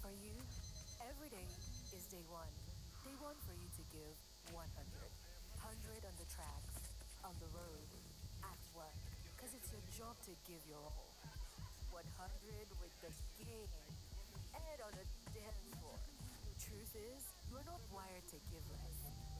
For you, every day is day one. Day one for you to give 100. 100 on the tracks, on the road, at work. Because it's your job to give your all. 100 with the gang and on the dance floor. Truth is, you're not wired to give less.